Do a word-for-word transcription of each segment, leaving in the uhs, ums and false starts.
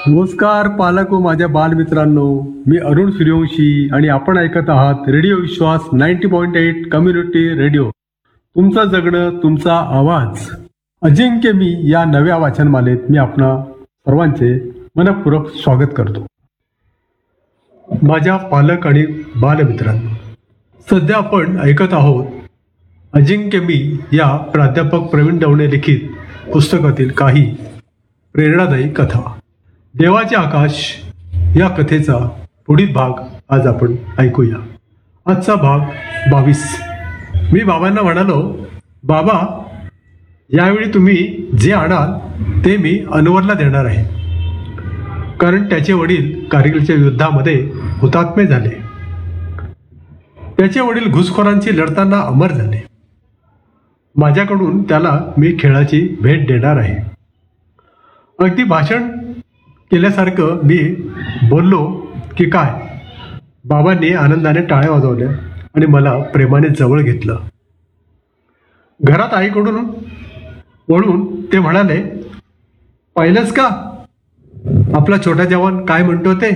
नमस्कार पालक व माझ्या बालमित्रांनो, मी अरुण सूर्यवंशी आणि आपण ऐकत आहात रेडिओ विश्वास ninety point eight community radio. तुमचं जगणं तुमचा आवाज. अजिंक्य मी या नव्या वाचनमालेत मी आपणा सर्वांचे मनपूर्वक स्वागत करतो. माझ्या पालक आणि बालमित्रांनो, सध्या आपण ऐकत आहोत अजिंक्य मी या प्राध्यापक प्रवीण दवणे लिखित पुस्तकातील काही प्रेरणादायी कथा. देवाचे आकाश या कथेचा पुढील भाग आज आपण ऐकूया. आजचा भाग बावीस. मी बाबांना म्हणालो, बाबा यावेळी तुम्ही जे आणाल ते मी अनवरला देणार आहे, कारण त्याचे वडील कारगिलच्या युद्धामध्ये हुतात्मे झाले. त्याचे वडील घुसखोरांशी लढताना अमर झाले. माझ्याकडून त्याला मी खेळाची भेट देणार आहे. अगदी भाषण केल्यासारखं मी बोललो की काय, बाबांनी आनंदाने टाळ्या वाजवल्या आणि मला प्रेमाने जवळ घेतलं. घरात आईकडून वळून ते म्हणाले, पाहिलंस का आपला छोटा जवान काय म्हणतो ते?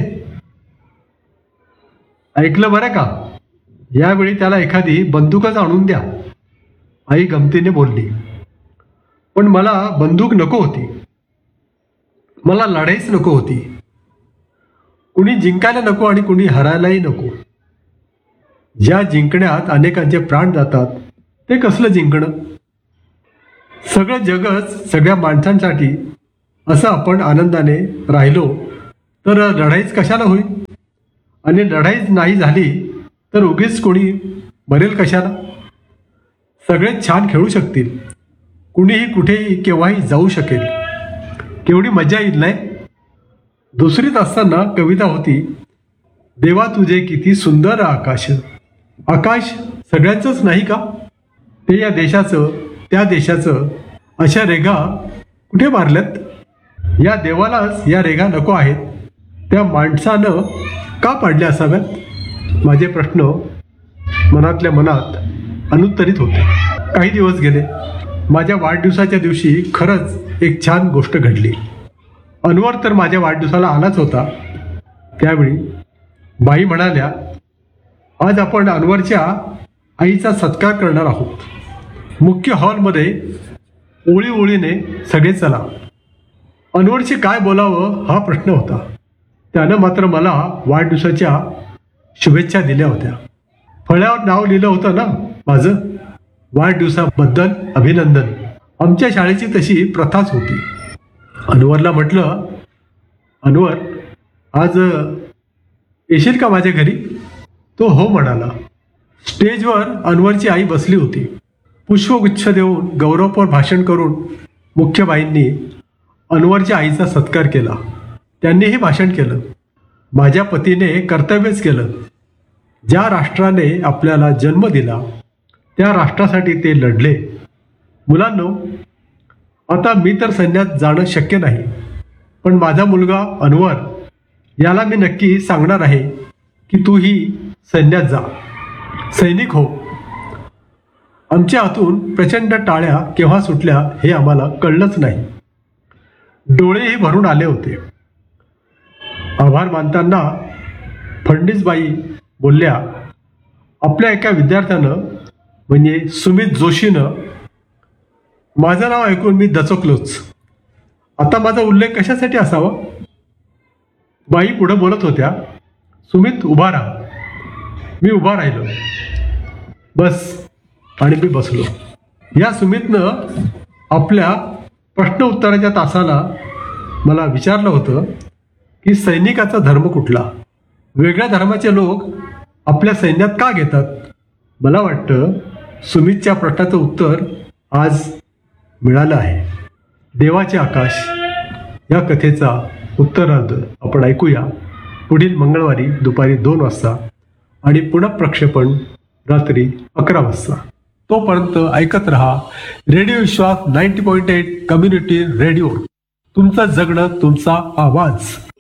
ऐकलं बरं का? यावेळी त्याला एखादी बंदूकच आणून द्या. आई गमतीने बोलली. पण मला बंदूक नको होती, मला लढाईच नको होती. कुणी जिंकायला नको आणि कुणी हरायलाही नको. ज्या जिंकण्यात अनेकांचे प्राण जातात ते कसलं जिंकणं? सगळं जगच सगळ्या माणसांसाठी असं आपण आनंदाने राहिलो तर लढाईच कशाला होईल? आणि लढाईच नाही झाली तर उगीच कोणी मरेल कशाला? सगळेच छान खेळू शकतील, कुणीही कुठेही केव्हाही जाऊ शकेल. केवढी मजा येईल नाही? दुसरीत असताना कविता होती, देवा तुझे किती सुंदर आकाश. आकाश सगळ्यांचंच नाही का? ते या देशाचं त्या देशाचं. अशा रेघा कुठे मारल्यात? या देवालाच या रेघा नको आहेत. त्या माणसानं का पाडल्या असाव्यात? माझे प्रश्न मनातल्या मनात अनुत्तरित होते. काही दिवस गेले. माझ्या वाढदिवसाच्या दिवशी खरंच एक छान गोष्ट घडली. अनवर तर माझ्या वाढदिवसाला आलाच होता. त्यावेळी बाई म्हणाल्या, आज आपण अनवरच्या आईचा सत्कार करणार आहोत. मुख्य हॉलमध्ये ओळी ओळीने सगळे चला. अनवरशी काय बोलावं हा प्रश्न होता. त्यानं मात्र मला वाढदिवसाच्या शुभेच्छा दिल्या होत्या. फळ्यावर नाव लिहिलं होतं ना माझं, वाढदिवसाबद्दल अभिनंदन. आमच्या शाळेची तशी प्रथाच होती. अनवरला म्हटलं, अनवर आज येशील का माझ्या घरी? तो हो म्हणाला. स्टेजवर अनवरची आई बसली होती. पुष्पगुच्छ देऊन गौरवपर भाषण करून मुख्यबाईंनी अनवरच्या आईचा सत्कार केला. त्यांनीही भाषण केलं. माझ्या पतीने कर्तव्यच केलं. ज्या राष्ट्राने आपल्याला जन्म दिला त्या राष्ट्रासाठी ते लढले. मुलांनो, आता मी तर सैन्यात जाणं शक्य नाही, पण माझा मुलगा अनवर याला मी नक्की सांगणार आहे की तूही सैन्यात जा, सैनिक हो. आमच्या हातून प्रचंड टाळ्या केव्हा सुटल्या हे आम्हाला कळलंच नाही. डोळेही भरून आले होते. आभार मानताना फडणीसबाई बोलल्या, आपल्या एका विद्यार्थ्यानं म्हणजे सुमित जोशीनं माझं नाव ऐकून मी दचकलोच. आता माझा उल्लेख कशासाठी असावा? बाई पुढे बोलत होत्या, सुमित उभा राहा. मी उभा राहिलो. बस. आणि मी बसलो. या सुमितनं आपल्या प्रश्न उत्तराच्या तासाला मला विचारलं होतं की सैनिकाचा धर्म कुठला? वेगळ्या धर्माचे लोक आपल्या सैन्यात का घेतात? मला वाटतं सुमितच्या प्रश्नाचं उत्तर आज मिळालं आहे. देवाचे आकाश या कथेचा उत्तरार्ध आपण ऐकूया पुढील मंगळवारी दुपारी दोन वाजता आणि पुन्हा प्रक्षेपण रात्री अकरा वाजता. तोपर्यंत ऐकत रहा रेडिओ विश्वास ninety point eight community radio. तुमचं जगणं तुमचा आवाज.